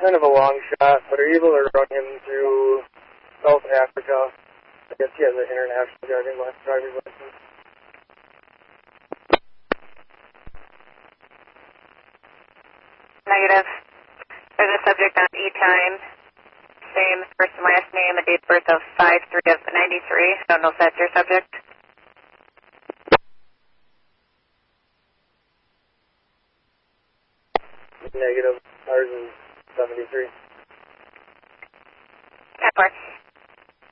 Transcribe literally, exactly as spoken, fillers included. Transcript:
kind of a long shot, but are you able to run him through South Africa? I guess he has an international driving li- driver's license. Negative. There's a subject on E-Time. Same first and last name, a date of birth of five three of ninety-three. Don't know if that's your subject. Negative. Ours is seventy-three. ten four.